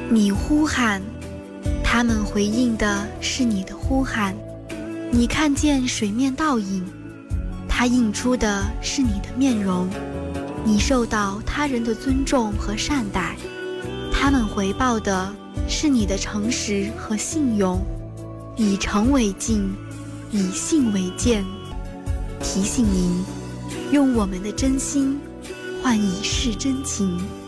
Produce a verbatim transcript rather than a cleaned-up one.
你呼喊，他们回应的是你的呼喊。你看见水面倒影，它映出的是你的面容。你受到他人的尊重和善待，他们回报的是你的诚实和信用。以诚为镜，以信为鉴。提醒您，用我们的真心换一世真情。